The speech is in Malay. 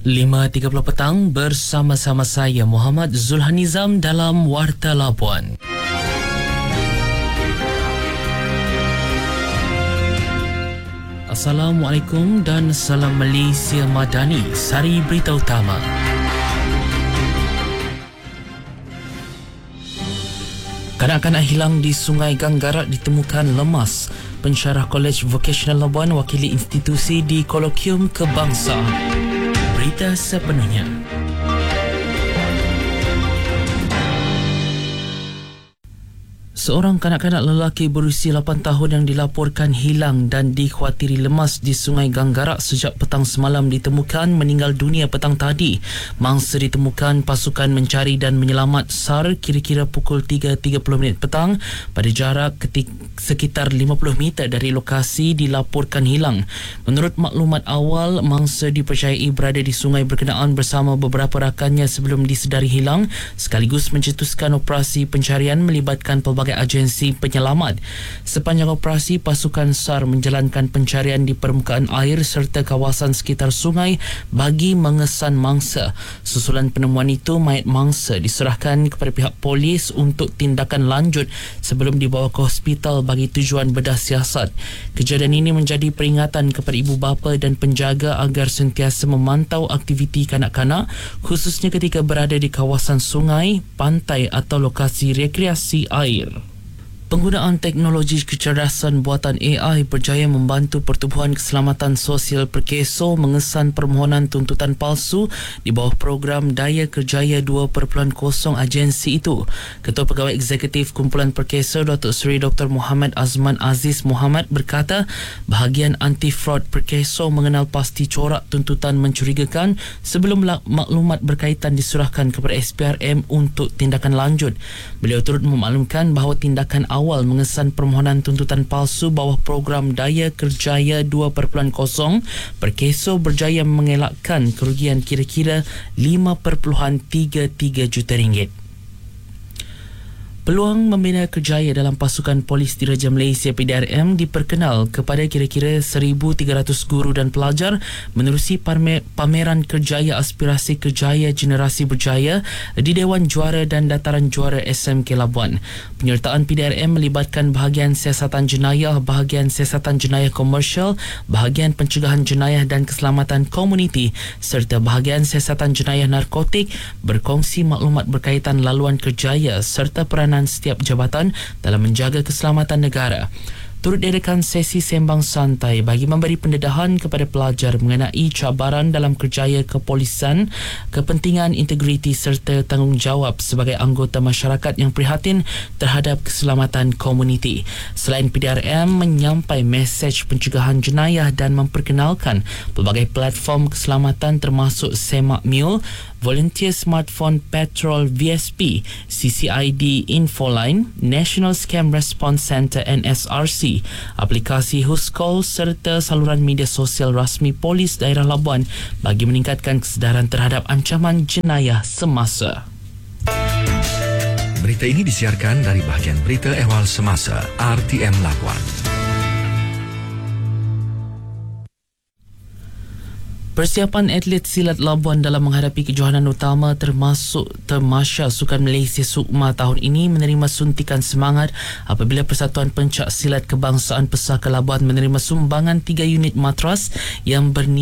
5.30 petang bersama-sama saya Muhammad Zulhanizam dalam Warta Labuan. Assalamualaikum dan salam Malaysia Madani. Sari berita utama. Kanak-kanak hilang di Sungai Ganggarat ditemukan lemas. Pensyarah Kolej Vocational Labuan wakili institusi di Kolokium Kebangsaan. Berita sepenuhnya. Seorang kanak-kanak lelaki berusia 8 tahun yang dilaporkan hilang dan dikhawatiri lemas di Sungai Ganggarat sejak petang semalam ditemukan meninggal dunia petang tadi. Mangsa ditemukan pasukan mencari dan menyelamat SAR kira-kira pukul 3.30 petang pada jarak sekitar 50 meter dari lokasi dilaporkan hilang. Menurut maklumat awal, mangsa dipercayai berada di sungai berkenaan bersama beberapa rakannya sebelum disedari hilang, sekaligus mencetuskan operasi pencarian melibatkan pelbagai agensi penyelamat. Sepanjang operasi, pasukan SAR menjalankan pencarian di permukaan air serta kawasan sekitar sungai bagi mengesan mangsa. Susulan penemuan itu, mayat mangsa diserahkan kepada pihak polis untuk tindakan lanjut sebelum dibawa ke hospital bagi tujuan bedah siasat. Kejadian ini menjadi peringatan kepada ibu bapa dan penjaga agar sentiasa memantau aktiviti kanak-kanak, khususnya ketika berada di kawasan sungai, pantai atau lokasi rekreasi air. Penggunaan teknologi kecerdasan buatan AI berjaya membantu Pertubuhan Keselamatan Sosial Perkeso mengesan permohonan tuntutan palsu di bawah program Daya Kerjaya 2.0 agensi itu. Ketua Pegawai Eksekutif Kumpulan Perkeso Datuk Seri Dr. Muhammad Azman Aziz Muhammad berkata bahagian anti-fraud Perkeso mengenal pasti corak tuntutan mencurigakan sebelum maklumat berkaitan diserahkan kepada SPRM untuk tindakan lanjut. Beliau turut memaklumkan bahawa tindakan awal mengesan permohonan tuntutan palsu bawah program Daya Kerjaya 2.0 Perkeso berjaya mengelakkan kerugian kira-kira 5.33 juta ringgit. Peluang membina kerjaya dalam pasukan polis Diraja Malaysia PDRM diperkenal kepada kira-kira 1,300 guru dan pelajar menerusi pameran kerjaya aspirasi kerjaya generasi berjaya di Dewan Juara dan Dataran Juara SMK Labuan. Penyertaan PDRM melibatkan bahagian siasatan jenayah, bahagian siasatan jenayah komersial, bahagian pencegahan jenayah dan keselamatan komuniti serta bahagian siasatan jenayah narkotik, berkongsi maklumat berkaitan laluan kerjaya serta peranan setiap jabatan dalam menjaga keselamatan negara. Turut diadakan sesi sembang santai bagi memberi pendedahan kepada pelajar mengenai cabaran dalam kerjaya kepolisan, kepentingan integriti serta tanggungjawab sebagai anggota masyarakat yang prihatin terhadap keselamatan komuniti. Selain PDRM menyampai mesej pencegahan jenayah dan memperkenalkan pelbagai platform keselamatan termasuk Semak Mule, Volunteer Smartphone Patrol VSP, CCID Infoline, National Scam Response Center NSRC, aplikasi Huscall serta saluran media sosial rasmi Polis Daerah Labuan bagi meningkatkan kesedaran terhadap ancaman jenayah semasa. Berita ini disiarkan dari bahagian Berita Ehwal Semasa RTM Labuan. Persiapan atlet silat Labuan dalam menghadapi kejohanan utama termasuk Tamasya Sukan Malaysia SUKMA tahun ini menerima suntikan semangat apabila Persatuan Pencak Silat Kebangsaan Pesaka Labuan menerima sumbangan 3 unit matras yang bernilai